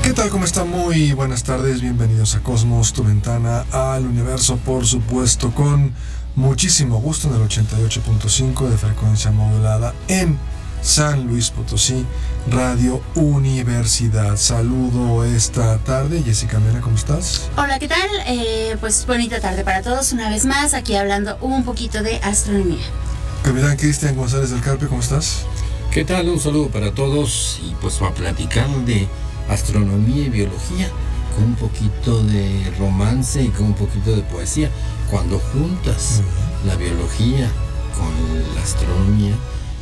¿Qué tal? ¿Cómo están? Muy buenas tardes, bienvenidos a Cosmos, tu ventana al universo, por supuesto, con muchísimo gusto en el 88.5 de frecuencia modulada en San Luis Potosí, Radio Universidad. Saludo esta tarde. Jessica Mena, ¿cómo estás? Hola, ¿qué tal? Pues bonita tarde para todos, una vez más, aquí hablando un poquito de astronomía. Capitán Cristian González del Carpio, ¿cómo estás? ¿Qué tal? Un saludo para todos y pues a platicar de astronomía y biología con un poquito de romance y con un poquito de poesía. Cuando juntas la biología con la astronomía,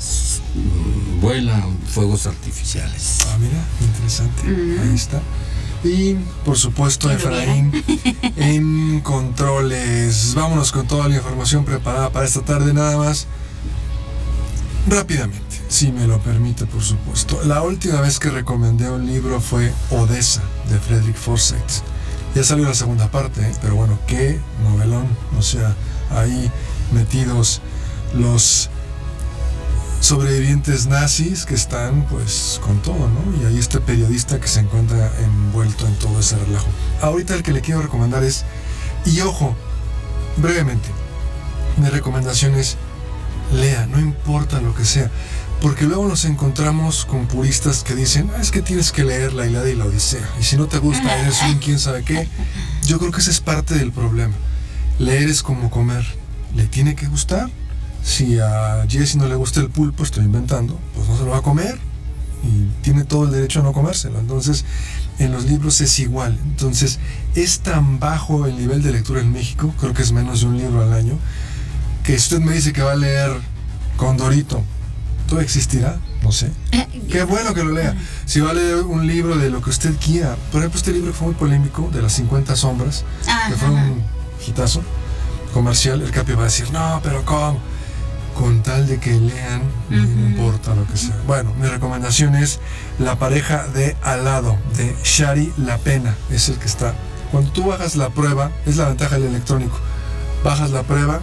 vuelan fuegos artificiales. Ah, mira, interesante. Ahí está. Y por supuesto Efraín en controles. Vámonos con toda la información preparada para esta tarde, nada más rápidamente, si me lo permite, por supuesto. La última vez que recomendé un libro fue Odessa, de Frederick Forsyth. Ya salió la segunda parte, pero bueno, qué novelón. O sea, ahí metidos los sobrevivientes nazis que están pues con todo, ¿no? Y ahí este periodista que se encuentra envuelto en todo ese relajo. Ahorita el que le quiero recomendar es, y ojo, brevemente, mi recomendación es lea, no importa lo que sea, porque luego nos encontramos con puristas que dicen, es que tienes que leer la Ilíada y la Odisea, y si no te gusta eres un quién sabe qué. Yo creo que ese es parte del problema. Leer es como comer, le tiene que gustar. Si a Jesse no le gusta el pulpo, estoy inventando, pues no se lo va a comer y tiene todo el derecho a no comérselo. Entonces, en los libros es igual. Entonces, es tan bajo el nivel de lectura en México, creo que es menos de un libro al año, que si usted me dice que va a leer Condorito, ¿todo existirá? No sé. Qué bueno que lo lea. Si va a leer un libro de lo que usted quiera, por ejemplo, este libro que fue muy polémico, de las 50 sombras, que fue un hitazo comercial, el Capi va a decir, no, pero ¿cómo? Con tal de que lean, no importa lo que sea. Bueno, mi recomendación es La pareja de al lado, de Shari Lapena. Es el que está. Cuando tú bajas la prueba, es la ventaja del electrónico. Bajas la prueba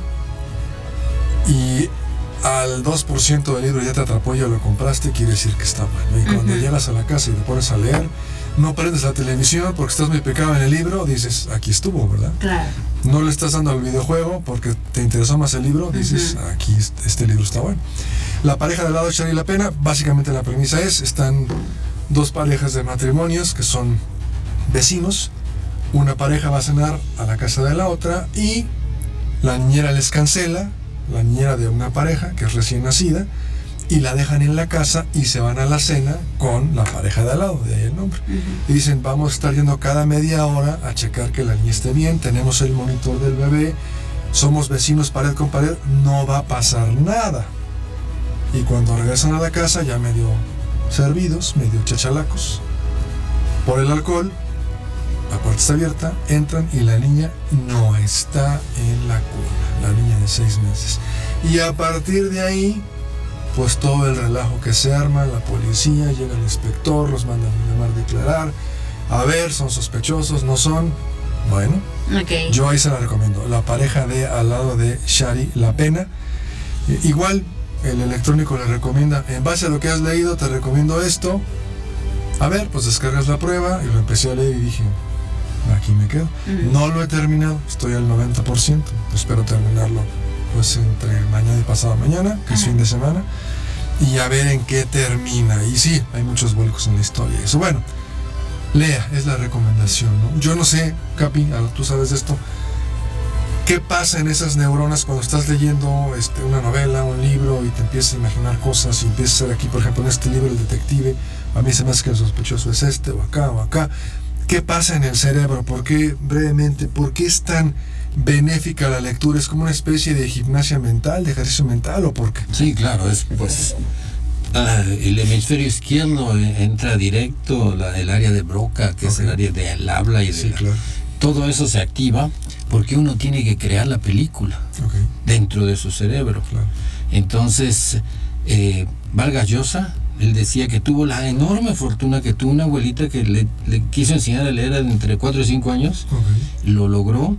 y al 2% del libro ya te atrapó, ya lo compraste, quiere decir que está bueno. Y cuando llegas a la casa y te pones a leer, no prendes la televisión porque estás muy pecado en el libro, dices, aquí estuvo, ¿verdad? Claro. No le estás dando al videojuego porque te interesó más el libro, dices, aquí este libro está bueno. La pareja del lado de Shari Lapena, básicamente la premisa es, están dos parejas de matrimonios que son vecinos, una pareja va a cenar a la casa de la otra y la niñera les cancela, la niñera de una pareja que es recién nacida, y la dejan en la casa y se van a la cena con la pareja de al lado, de ahí el nombre. Y dicen, vamos a estar yendo cada media hora a checar que la niña esté bien, tenemos el monitor del bebé, somos vecinos pared con pared, no va a pasar nada. Y cuando regresan a la casa, ya medio servidos, medio chachalacos, por el alcohol, la puerta está abierta, entran y la niña no está en la cuna, la niña de 6 meses. Y a partir de ahí, pues todo el relajo que se arma, la policía, llega el inspector, los mandan a llamar a declarar, a ver, son sospechosos, no son. Bueno, yo ahí se la recomiendo, La pareja de al lado de Shari Lapena. Igual, el electrónico le recomienda, en base a lo que has leído, te recomiendo esto. A ver, pues descargas la prueba, y lo empecé a leer y dije, aquí me quedo. No lo he terminado, estoy al 90%, espero terminarlo pues entre mañana y pasado mañana, que es fin de semana, y a ver en qué termina. Y sí, hay muchos vuelcos en la historia. Eso, bueno, lea, es la recomendación, ¿no? Yo no sé, Capi, tú sabes de esto, ¿qué pasa en esas neuronas cuando estás leyendo una novela, un libro, y te empiezas a imaginar cosas, y empiezas a ser aquí, por ejemplo, en este libro, El detective, a mí se me hace que el sospechoso es este, o acá, o acá. ¿Qué pasa en el cerebro? ¿Por qué, brevemente, por qué es tan benéfica la lectura? ¿Es como una especie de gimnasia mental, de ejercicio mental, o por qué? Sí, claro, es pues el hemisferio izquierdo entra directo, el área de Broca, que es el área del habla y de claro. Todo eso se activa porque uno tiene que crear la película dentro de su cerebro. Claro. Entonces, Vargas Llosa, él decía que tuvo la enorme fortuna que tuvo una abuelita que le quiso enseñar a leer entre 4 y 5 años, lo logró,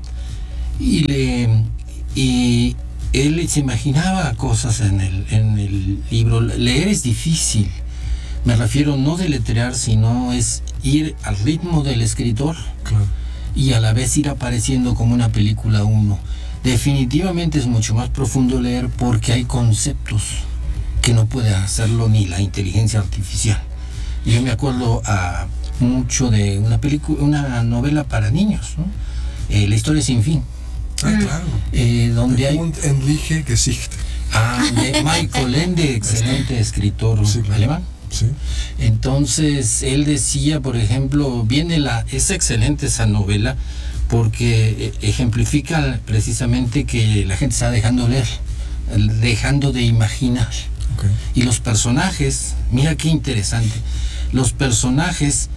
y él se imaginaba cosas en el libro. Leer es difícil, Me refiero no deletrear, sino es ir al ritmo del escritor, Claro. y a la vez ir apareciendo como una película uno. Definitivamente es mucho más profundo leer porque hay conceptos que no puede hacerlo ni la inteligencia artificial. Yo me acuerdo mucho de una novela para niños, ¿no? La historia sin fin. Claro. Donde hay... Und endliche Gesicht. de Michael Ende, excelente escritor Sí, claro. alemán. Sí. Entonces él decía, por ejemplo, es excelente esa novela porque ejemplifica precisamente que la gente está dejando leer, dejando de imaginar. Okay. Y los personajes, mira qué interesante, los personajes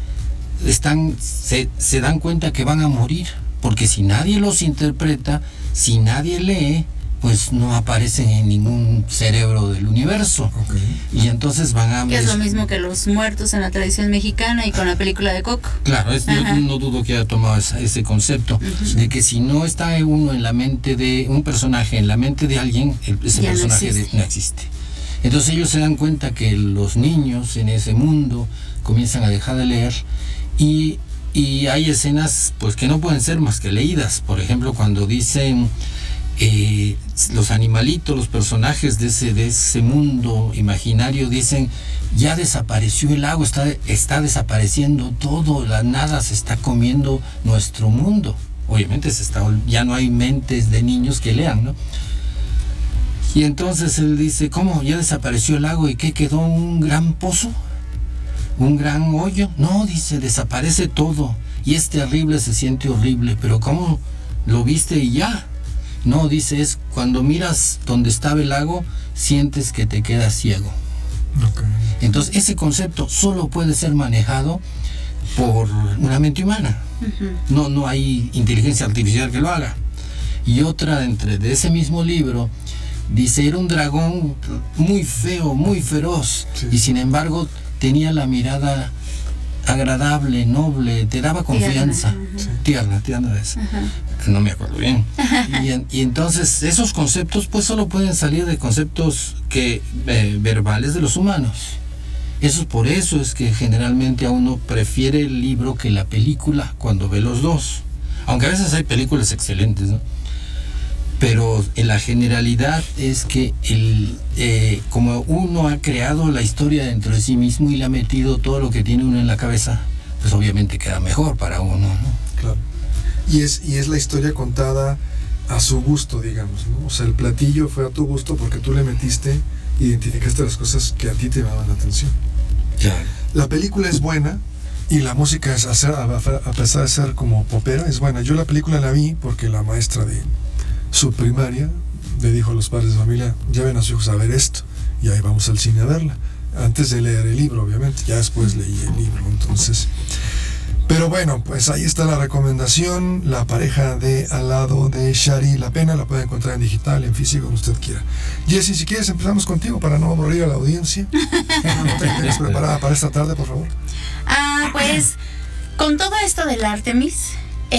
se dan cuenta que van a morir, porque si nadie los interpreta, si nadie lee, pues no aparecen en ningún cerebro del universo. Okay. Y entonces van a... Que es lo mismo que los muertos en la tradición mexicana y con la película de Coco. Claro, yo no dudo que haya tomado ese concepto, de que si no está uno en la mente de un personaje, en la mente de alguien, ese Ya no personaje existe. no existe. Entonces ellos se dan cuenta que los niños en ese mundo comienzan a dejar de leer y hay escenas pues que no pueden ser más que leídas. Por ejemplo, cuando dicen los animalitos, los personajes de ese mundo imaginario dicen: ya desapareció el agua, está desapareciendo todo, la nada se está comiendo nuestro mundo. Obviamente ya no hay mentes de niños que lean, ¿no? Y entonces él dice: ¿cómo? ¿Ya desapareció el agua y qué quedó? ¿Un gran pozo? ¿Un gran hoyo? No, dice, desaparece todo y es terrible, se siente horrible, pero ¿cómo lo viste y ya? No, dice, es cuando miras donde estaba el lago, sientes que te quedas ciego. Okay. Entonces ese concepto solo puede ser manejado por una mente humana. No hay inteligencia artificial que lo haga. Y otra de ese mismo libro dice: era un dragón muy feo, muy feroz, Sí. y sin embargo tenía la mirada agradable, noble, te daba confianza. Tierna de eso. No me acuerdo bien. Y entonces esos conceptos pues solo pueden salir de conceptos verbales de los humanos. Por eso es que generalmente a uno prefiere el libro que la película cuando ve los dos. Aunque a veces hay películas excelentes, ¿no? Pero en la generalidad es que como uno ha creado la historia dentro de sí mismo y le ha metido todo lo que tiene uno en la cabeza, pues obviamente queda mejor para uno, ¿no? Claro. Y es la historia contada a su gusto, digamos, ¿no? O sea, el platillo fue a tu gusto porque tú le metiste, identificaste las cosas que a ti te llamaban la atención. Claro. La película es buena y la música, a pesar de ser como popera, es buena. Yo la película la vi porque la maestra de subprimaria le dijo a los padres de familia: lleven a sus hijos a ver esto, y ahí vamos al cine a verla, antes de leer el libro, obviamente. Ya después leí el libro, entonces. Pero bueno, pues ahí está la recomendación, La pareja de al lado de Shari La Pena. La puede encontrar en digital, en físico, como usted quiera. Jessy, si quieres empezamos contigo para no aburrir a la audiencia. ¿No te tienes preparada para esta tarde, por favor? Pues con todo esto del Artemis,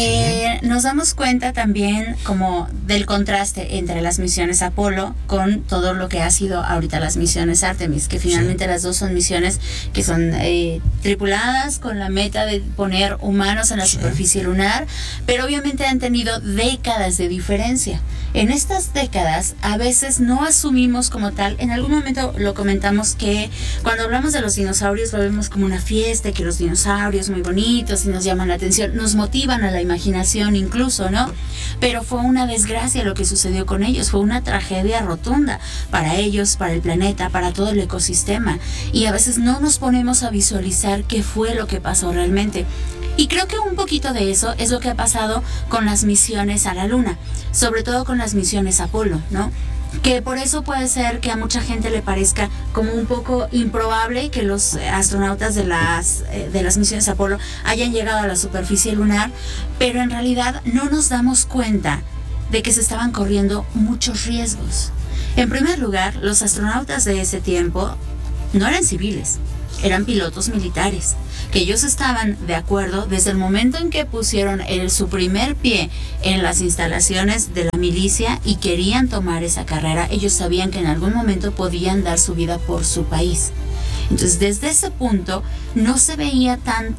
nos damos cuenta también como del contraste entre las misiones Apolo con todo lo que ha sido ahorita las misiones Artemis, que finalmente las dos son misiones que son tripuladas con la meta de poner humanos en la superficie lunar, pero obviamente han tenido décadas de diferencia. En estas décadas a veces no asumimos como tal, en algún momento lo comentamos, que cuando hablamos de los dinosaurios lo vemos como una fiesta, que los dinosaurios muy bonitos y nos llaman la atención, nos motivan a la imaginación incluso, ¿no? Pero fue una desgracia lo que sucedió con ellos, fue una tragedia rotunda para ellos, para el planeta, para todo el ecosistema, y a veces no nos ponemos a visualizar qué fue lo que pasó realmente. Y creo que un poquito de eso es lo que ha pasado con las misiones a la Luna, sobre todo con las misiones Apolo, ¿no? Que por eso puede ser que a mucha gente le parezca como un poco improbable que los astronautas de las misiones Apolo hayan llegado a la superficie lunar, pero en realidad no nos damos cuenta de que se estaban corriendo muchos riesgos. En primer lugar, los astronautas de ese tiempo no eran civiles, eran pilotos militares, que ellos estaban de acuerdo desde el momento en que pusieron su primer pie en las instalaciones de la milicia y querían tomar esa carrera. Ellos sabían que en algún momento podían dar su vida por su país. Entonces, desde ese punto, no se veía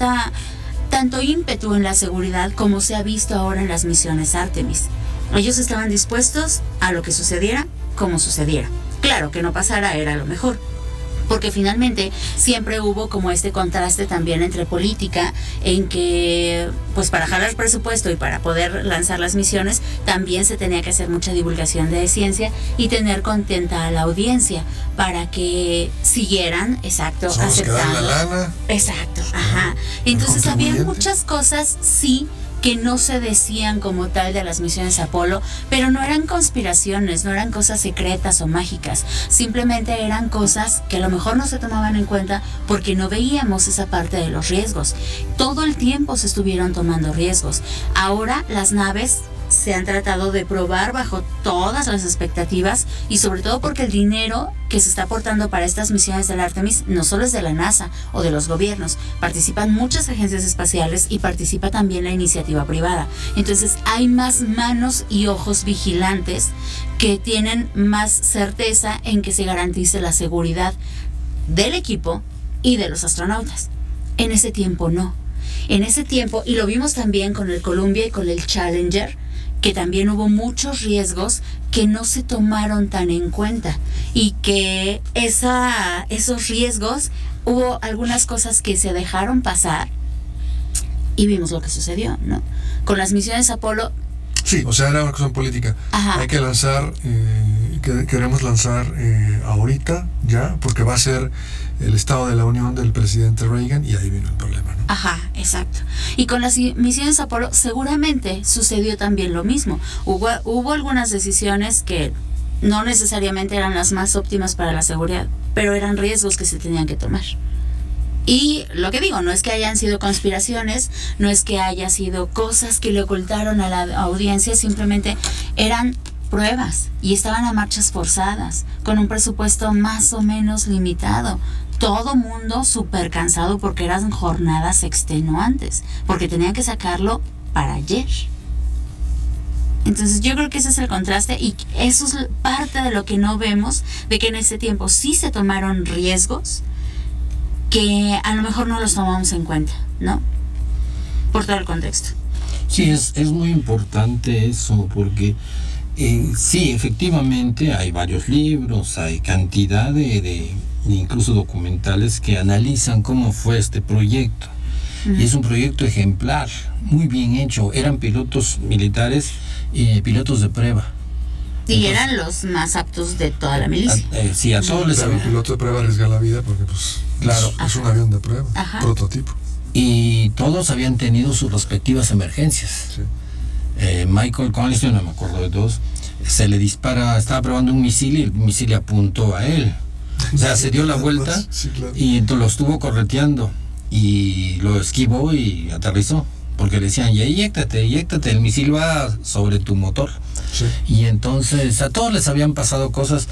tanto ímpetu en la seguridad como se ha visto ahora en las misiones Artemis. Ellos estaban dispuestos a lo que sucediera, como sucediera. Claro, que no pasara era lo mejor, porque finalmente siempre hubo como este contraste también entre política, en que pues para jalar presupuesto y para poder lanzar las misiones también se tenía que hacer mucha divulgación de ciencia y tener contenta a la audiencia para que siguieran, exacto, Son los que dan aceptando. la lana. Exacto, ajá. Entonces había contribuyente. muchas cosas, sí, que no se decían como tal de las misiones Apolo, pero no eran conspiraciones, no eran cosas secretas o mágicas, simplemente eran cosas que a lo mejor no se tomaban en cuenta porque no veíamos esa parte de los riesgos. Todo el tiempo se estuvieron tomando riesgos. Ahora las naves se han tratado de probar bajo todas las expectativas y sobre todo porque el dinero que se está aportando para estas misiones del Artemis no solo es de la NASA o de los gobiernos, participan muchas agencias espaciales y participa también la iniciativa privada. Entonces hay más manos y ojos vigilantes que tienen más certeza en que se garantice la seguridad del equipo y de los astronautas. En ese tiempo no. En ese tiempo, y lo vimos también con el Columbia y con el Challenger, que también hubo muchos riesgos que no se tomaron tan en cuenta y que esos riesgos, hubo algunas cosas que se dejaron pasar y vimos lo que sucedió, ¿no? Con las misiones Apolo. Sí, o sea, era una cuestión política. Ajá. Hay que lanzar, queremos lanzar ahorita, ya, porque va a ser el Estado de la Unión del presidente Reagan y ahí vino el problema, ¿no? Ajá, exacto. Y con las misiones Apolo seguramente sucedió también lo mismo. Hubo algunas decisiones que no necesariamente eran las más óptimas para la seguridad, pero eran riesgos que se tenían que tomar. Y lo que digo, no es que hayan sido conspiraciones, no es que haya sido cosas que le ocultaron a la audiencia, simplemente eran pruebas y estaban a marchas forzadas, con un presupuesto más o menos limitado. Todo mundo súper cansado porque eran jornadas extenuantes, porque tenían que sacarlo para ayer. Entonces yo creo que ese es el contraste y eso es parte de lo que no vemos, de que en ese tiempo sí se tomaron riesgos que a lo mejor no los tomamos en cuenta, ¿no? Por todo el contexto. Sí, es muy importante eso, porque sí, efectivamente hay varios libros, hay cantidad de incluso documentales que analizan cómo fue este proyecto. Y es un proyecto ejemplar, muy bien hecho. Eran pilotos militares, pilotos de prueba. Y Entonces, eran los más aptos de toda la milicia. Sí, a todos les Pero el había. piloto de prueba arriesga la vida porque, pues, Claro. es un avión de prueba, Ajá. prototipo. Y todos habían tenido sus respectivas emergencias. Sí. Michael Collins, yo no me acuerdo de todos, se le dispara, estaba probando un misil y el misil le apuntó a él. O sea, se dio la vuelta Sí, claro. y entonces lo estuvo correteando y lo esquivó y aterrizó. Porque le decían, ya eyéctate, el misil va sobre tu motor. Sí. Y entonces a todos les habían pasado cosas.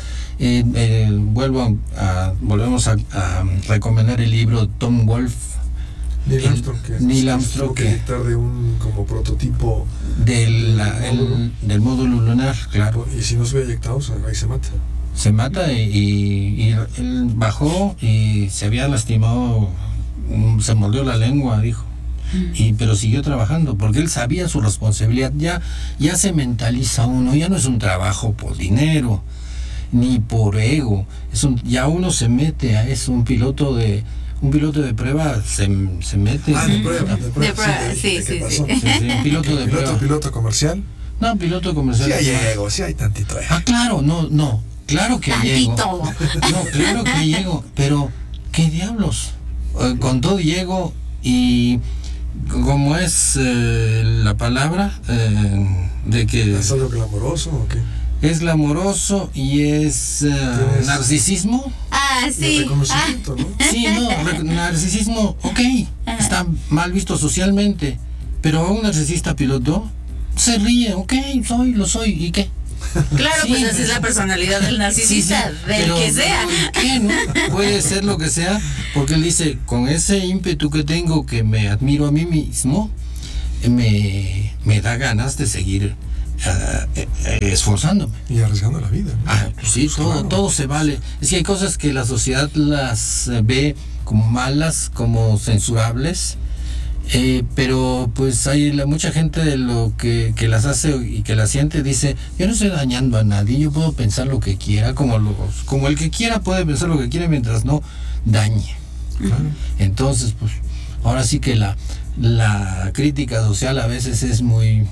Volvemos a recomendar el libro Tom Wolfe, Neil Armstrong, que Neil se Armstrong, tuvo que que- dictar de un como prototipo del módulo lunar, claro. y si no se ve eyectado, o sea, ahí se mata. Se mata y él bajó y se había lastimado, se mordió la lengua, dijo. Pero siguió trabajando porque él sabía su responsabilidad. Ya se mentaliza uno, ya no es un trabajo por dinero ni por ego, ya uno se mete a eso. Un piloto de prueba se mete. De prueba. De prueba, sí, ¿qué sí, pasó? sí. Sí, piloto de prueba. Piloto comercial. No, piloto comercial. Sí hay ego, sí hay tantito ego. Claro, no, claro que llego. Tantito. No, claro que llego, pero ¿qué diablos? Con todo llego y como es la palabra de que ¿Es algo glamoroso o qué? es glamoroso y es Tienes- narcisismo. El Sí. reconocimiento, ¿no? Sí, no, narcisismo, ok, está mal visto socialmente, pero a un narcisista piloto se ríe, ok, lo soy, ¿y qué? Claro, Sí. pues así es la personalidad del narcisista, Sí, del pero, que sea. ¿y qué, no? Puede ser lo que sea, porque él dice, con ese ímpetu que tengo, que me admiro a mí mismo, me da ganas de seguir esforzándome. Y arriesgando la vida, ¿no? Sí, Pues todo, claro. todo se vale. Es que hay cosas que la sociedad las ve como malas, como censurables, pero pues hay mucha gente de lo que las hace y que las siente, dice, yo no estoy dañando a nadie, yo puedo pensar lo que quiera, como el que quiera puede pensar lo que quiera mientras no dañe. Claro. Entonces, pues, ahora sí que la crítica social a veces es muy,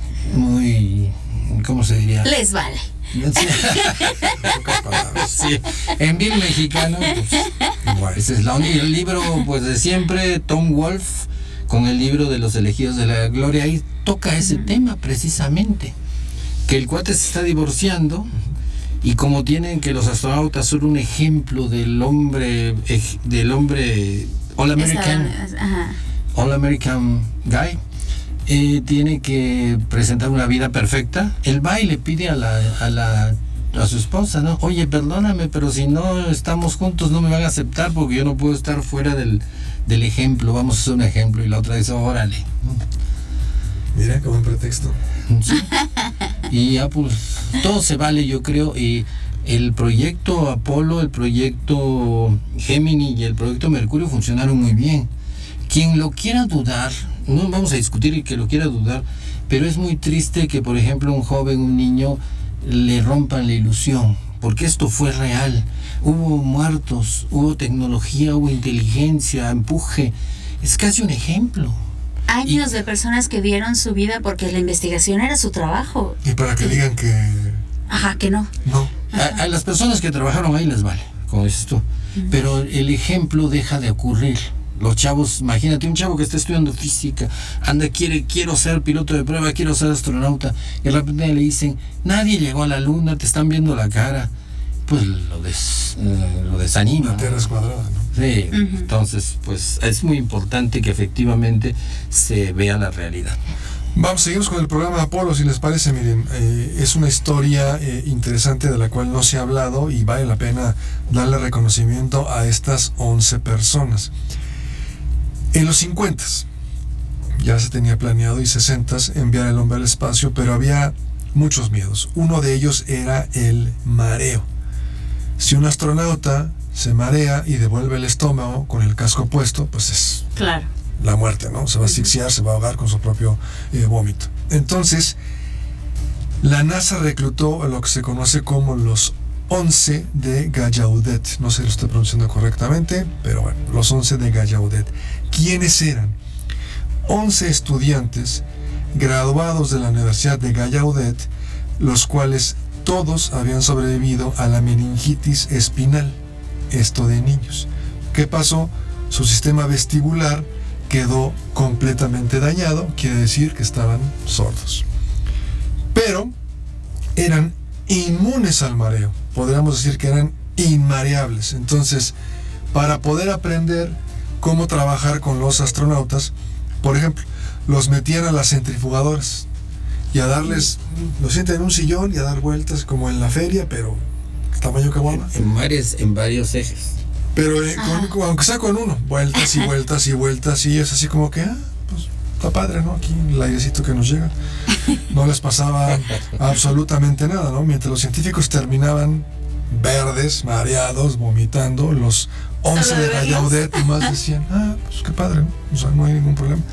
¿cómo se diría? Les vale. Sí. Pocas palabras. Sí, en bien mexicano, pues, Bueno. ese es el libro pues de siempre, Tom Wolfe, con el libro de los elegidos de la gloria, ahí toca ese tema precisamente, que el cuate se está divorciando y como tienen que los astronautas son un ejemplo del hombre All American guy, tiene que presentar una vida perfecta. Él va y le pide a su esposa, ¿no? Oye, perdóname, pero si no estamos juntos no me van a aceptar porque yo no puedo estar fuera del ejemplo, vamos a hacer un ejemplo. Y la otra dice, órale. Mira, como un pretexto. Sí. Y ya pues todo se vale, yo creo. Y el proyecto Apolo, el proyecto Gemini y el proyecto Mercurio funcionaron muy bien. Quien lo quiera dudar, no vamos a discutir el que lo quiera dudar, pero es muy triste que, por ejemplo, un joven, un niño, le rompan la ilusión, porque esto fue real. Hubo muertos, hubo tecnología, hubo inteligencia, empuje. Es casi un ejemplo. Años de personas que dieron su vida porque la investigación era su trabajo. Y para que digan que Ajá, que no. no. A las personas que trabajaron ahí les vale, como dices tú. Pero el ejemplo deja de ocurrir. Los chavos, imagínate un chavo que está estudiando física, quiero ser piloto de prueba, quiero ser astronauta, y de repente le dicen, nadie llegó a la luna, te están viendo la cara, pues lo desanima. La Tierra es cuadrada, ¿no? Sí, entonces pues es muy importante que efectivamente se vea la realidad. Seguimos con el programa de Apolo, si les parece. Miren, es una historia interesante de la cual no se ha hablado y vale la pena darle reconocimiento a estas 11 personas. En los 50s ya se tenía planeado y 60s enviar al hombre al espacio, pero había muchos miedos. Uno de ellos era el mareo. Si un astronauta se marea y devuelve el estómago con el casco puesto, pues es Claro. la muerte, ¿no? Se va a asfixiar, se va a ahogar con su propio vómito. Entonces, la NASA reclutó a lo que se conoce como los 11 de Gallaudet. No sé si lo estoy pronunciando correctamente, pero bueno, los 11 de Gallaudet. ¿Quiénes eran? 11 estudiantes graduados de la Universidad de Gallaudet, los cuales todos habían sobrevivido a la meningitis espinal, esto de niños. ¿Qué pasó? Su sistema vestibular quedó completamente dañado, quiere decir que estaban sordos. Pero eran inmunes al mareo, podríamos decir que eran inmareables. Entonces, para poder aprender cómo trabajar con los astronautas, por ejemplo, los metían a las centrifugadoras y a darles, lo sienten en un sillón y a dar vueltas como en la feria, pero tamaño caguama. En varios ejes. Pero aunque sea con uno, vueltas y vueltas y vueltas, y es así como que, pues está padre, ¿no? Aquí el airecito que nos llega. No les pasaba absolutamente nada, ¿no? Mientras los científicos terminaban verdes, mareados, vomitando, los 11 de Gallaudet y más decían, pues qué padre, ¿no? O sea, no hay ningún problema.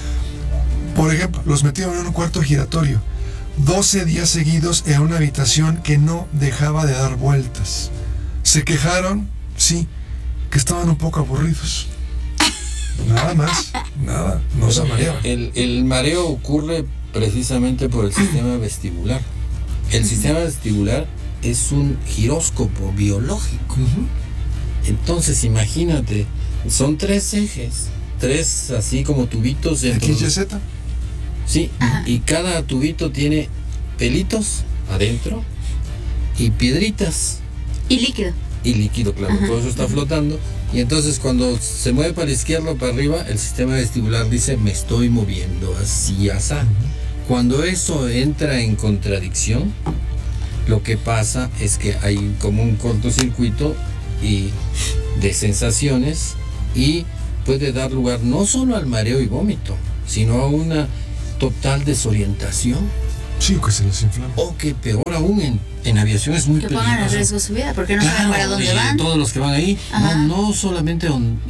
Por ejemplo, los metieron en un cuarto giratorio, 12 días seguidos en una habitación que no dejaba de dar vueltas. Se quejaron, sí, que estaban un poco aburridos. Nada más, nada, no se mareaban. El mareo ocurre precisamente por el sistema vestibular. El sistema vestibular es un giróscopo biológico. Entonces imagínate, son 3 ejes, 3 así como tubitos dentro. X, Y, Z. Sí, y cada tubito tiene pelitos adentro y piedritas. Y líquido. Y líquido, claro, todo eso está flotando. Y entonces cuando se mueve para la izquierda o para arriba, el sistema vestibular dice, me estoy moviendo así, así. Cuando eso entra en contradicción, lo que pasa es que hay como un cortocircuito y de sensaciones y puede dar lugar no solo al mareo y vómito, sino a una total desorientación. Sí, que se les inflama. O que peor aún en aviación es muy Que peligroso. pongan en riesgo su vida, porque no saben para dónde van. Todos los que van ahí, Ajá. no solamente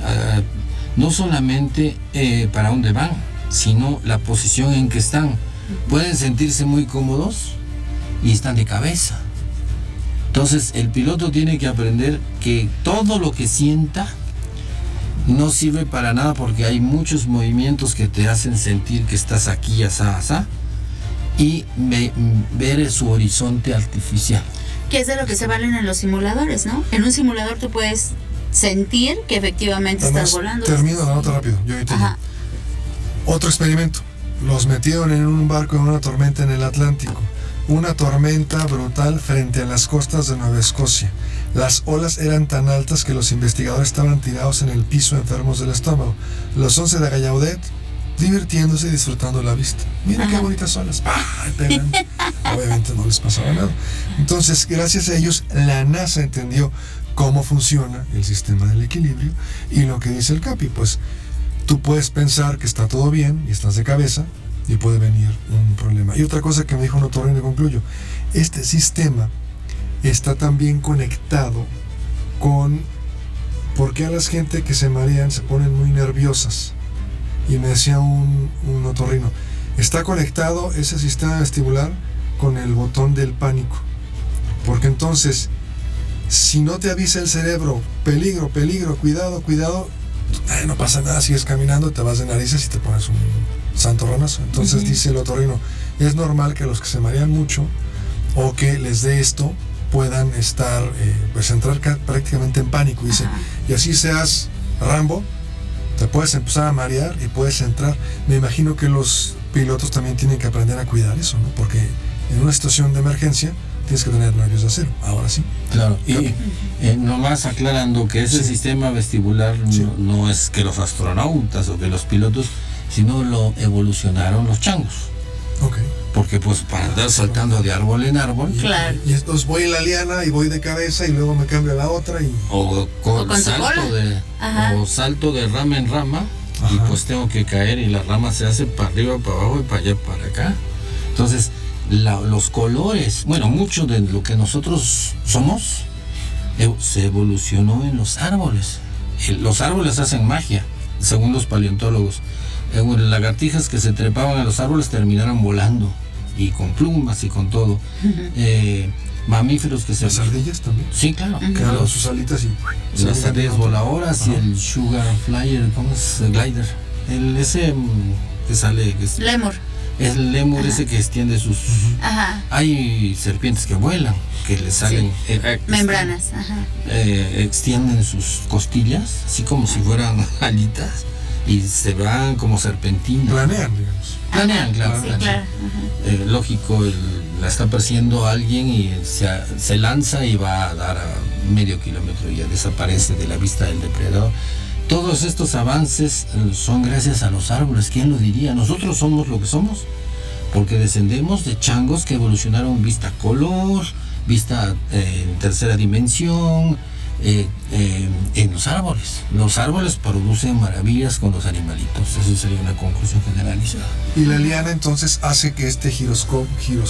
para dónde van, sino la posición en que están. Pueden sentirse muy cómodos y están de cabeza. Entonces el piloto tiene que aprender que todo lo que sienta no sirve para nada, porque hay muchos movimientos que te hacen sentir que estás aquí, asá, y ver su horizonte artificial. Que es de lo que se valen en los simuladores, ¿no? En un simulador tú puedes sentir que efectivamente Además, estás volando. termino la nota rápido. Yo ahorita Ajá. otro experimento. Los metieron en un barco en una tormenta en el Atlántico. Una tormenta brutal frente a las costas de Nueva Escocia. Las olas eran tan altas que los investigadores estaban tirados en el piso enfermos del estómago. Los 11 de Gallaudet divirtiéndose y disfrutando la vista. Mira qué bonitas olas. ¡Ay, pegan! Obviamente no les pasaba nada. Entonces, gracias a ellos, la NASA entendió cómo funciona el sistema del equilibrio y lo que dice el Capi, pues tú puedes pensar que está todo bien y estás de cabeza y puede venir un problema. Y otra cosa que me dijo un otorrino y concluyo, este sistema está también conectado con por qué a las gente que se marean se ponen muy nerviosas. Y me decía un otorrino, está conectado ese sistema vestibular con el botón del pánico, porque entonces si no te avisa el cerebro, peligro, peligro, cuidado, cuidado, no pasa nada, sigues caminando, te vas de narices y te pones un santo ranazo. Entonces dice el otorrino, es normal que los que se marean mucho o que les dé esto puedan estar, pues entrar prácticamente en pánico. Dice, y así seas Rambo, te puedes empezar a marear y puedes entrar. Me imagino que los pilotos también tienen que aprender a cuidar eso, ¿no? Porque en una situación de emergencia tienes que tener nervios de acero. Ahora sí. Claro, y nomás aclarando que ese sistema vestibular no es que los astronautas o que los pilotos, sino lo evolucionaron los changos. Ok. Porque pues para andar saltando de árbol en árbol, Claro. Y entonces voy en la liana y voy de cabeza y luego me cambio a la otra y... o con con salto de rama en rama, y Ajá. pues tengo que caer y la rama se hace para arriba, para abajo y para allá, para acá. Entonces los colores, bueno, mucho de lo que nosotros somos se evolucionó en los árboles. Los árboles hacen magia, según los paleontólogos. Lagartijas que se trepaban a los árboles terminaron volando, y con plumas y con todo. Mamíferos que se... Las ardillas también. Sí, claro. Quedaron sus alitas y... Las ardillas voladoras y el sugar flyer, ¿cómo es? El glider. Ese que sale... Que es el lemur, ese que extiende sus... Hay serpientes que vuelan, que le salen... membranas. Extienden sus costillas, así como si fueran alitas, y se van como serpentinas. Planean, digamos. Planean, claro. Sí, planean. claro. Lógico, la está persiguiendo alguien y se lanza y va a dar a medio kilómetro y ya desaparece de la vista del depredador. Todos estos avances son gracias a los árboles. ¿Quién lo diría? Nosotros somos lo que somos porque descendemos de changos que evolucionaron vista color, vista en tercera dimensión, en los árboles. Los árboles producen maravillas con los animalitos. Eso sería una conclusión generalizada. Y la liana entonces hace que este giroscopio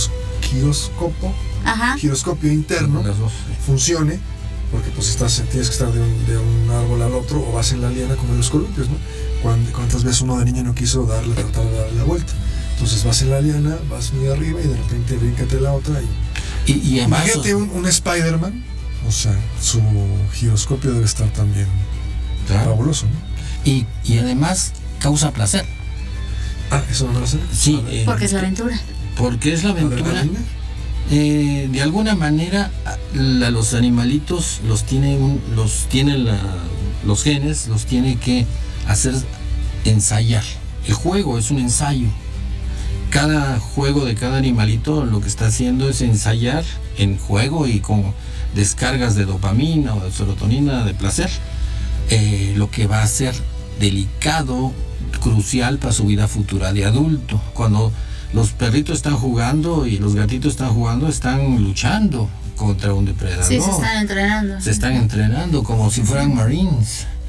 interno Las dos, funcione, porque pues tienes que estar de un árbol al otro o vas en la liana como en los columpios, ¿no? ¿Cuántas veces uno de niño no quiso tratar de darle la vuelta? Entonces vas en la liana, vas muy arriba y de repente bríncate la otra y imagínate un Spider-Man, o sea, su giroscopio debe estar también fabuloso, ¿no? Y además causa placer. ¿Eso no lo hace? Sí, Porque es la aventura. Porque es la aventura. De alguna manera los animalitos los tienen los genes, los tiene que hacer ensayar. El juego es un ensayo. Cada juego de cada animalito lo que está haciendo es ensayar en juego y con descargas de dopamina o de serotonina de placer, lo que va a ser delicado, crucial para su vida futura de adulto. Cuando los perritos están jugando y los gatitos están jugando, están luchando contra un depredador. Sí, se están entrenando. Se están entrenando como si fueran marines.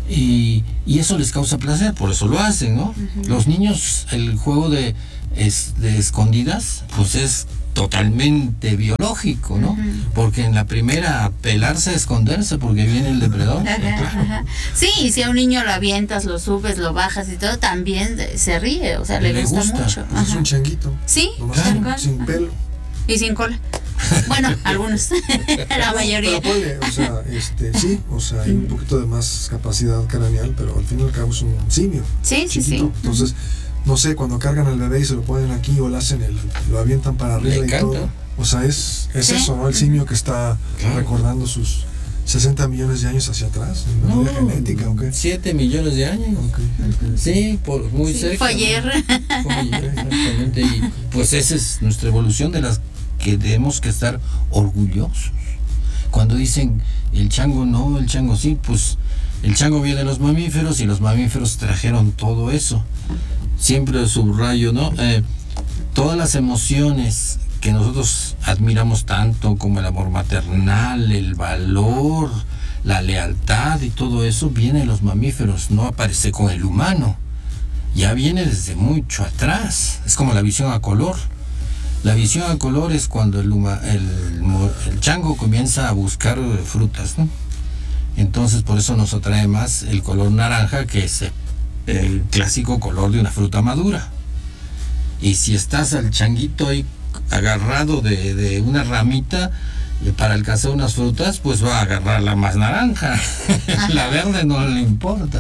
y eso les causa placer, por eso lo hacen, ¿no? Los niños, el juego de escondidas, pues es totalmente biológico, ¿no? Porque en la primera, pelarse, esconderse, porque viene el depredador. Ajá. Sí, y si a un niño lo avientas, lo subes, lo bajas y todo, también se ríe, o sea, le gusta mucho. Pues es un changuito. Sí, claro, sin pelo. Y sin cola. Bueno, algunos, la mayoría. Pero ponle, o sea, sí, o sea, hay un poquito de más capacidad craneal, pero al fin y al cabo es un simio. Sí. Entonces, no sé, cuando cargan al bebé y se lo ponen aquí o lo avientan para arriba y todo. O sea, es eso, ¿no? El simio que está recordando sus 60 millones de años hacia atrás, en memoria genética, ¿ok? 7 millones de años. Okay. Sí, muy cerca. Fue ayer. Fue ayer, exactamente. Y pues esa es nuestra evolución, de las que tenemos que estar orgullosos. Cuando dicen el chango no, el chango sí, pues el chango viene de los mamíferos y los mamíferos trajeron todo eso. Siempre subrayo, ¿no? Todas las emociones que nosotros admiramos tanto, como el amor maternal, el valor, la lealtad y todo eso, viene de los mamíferos, no aparece con el humano. Ya viene desde mucho atrás. Es como la visión a color. La visión a color es cuando el chango comienza a buscar frutas, ¿no? Entonces por eso nos atrae más el color naranja, que es el clásico color de una fruta madura. Y si estás al changuito ahí agarrado de una ramita para alcanzar unas frutas, pues va a agarrar la más naranja. La verde no le importa.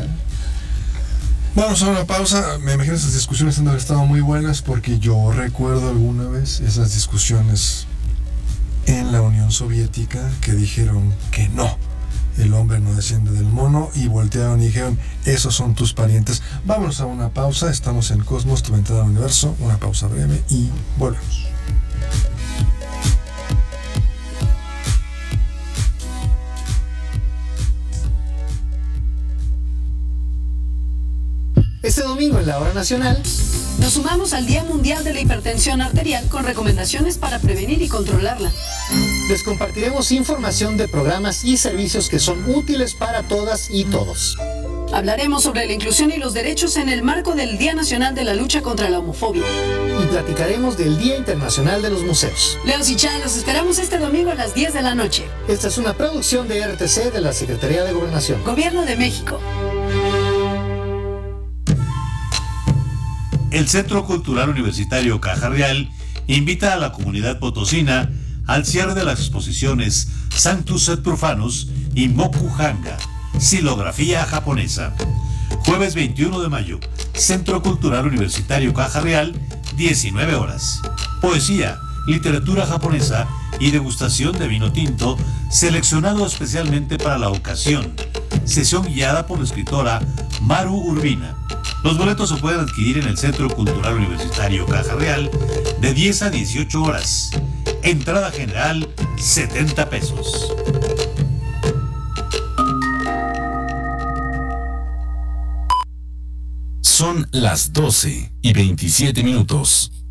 Vamos a una pausa. Me imagino esas discusiones han de haber estado muy buenas, porque yo recuerdo alguna vez esas discusiones en la Unión Soviética que dijeron que no, el hombre no desciende del mono, y voltearon y dijeron, esos son tus parientes. Vámonos a una pausa. Estamos en Cosmos, tu ventana al universo. Una pausa breve y volvemos. Este domingo en la Hora Nacional nos sumamos al Día Mundial de la Hipertensión Arterial con recomendaciones para prevenir y controlarla. les compartiremos información de programas y servicios que son útiles para todas y todos. Hablaremos sobre la inclusión y los derechos en el marco del Día Nacional de la Lucha contra la Homofobia. Y platicaremos del Día Internacional de los Museos. Leos y Chan, los esperamos este domingo a las 10 de la noche. Esta es una producción de RTC de la Secretaría de Gobernación. Gobierno de México. El Centro Cultural Universitario Caja Real invita a la comunidad potosina al cierre de las exposiciones Sanctus et Profanus y Moku Hanga, Silografía japonesa. Jueves 21 de mayo, Centro Cultural Universitario Caja Real, 19 horas. Poesía, literatura japonesa y degustación de vino tinto seleccionado especialmente para la ocasión. Sesión guiada por la escritora Maru Urbina. Los boletos se pueden adquirir en el Centro Cultural Universitario Caja Real de 10 a 18 horas. Entrada general, 70 pesos. Son las 12:27.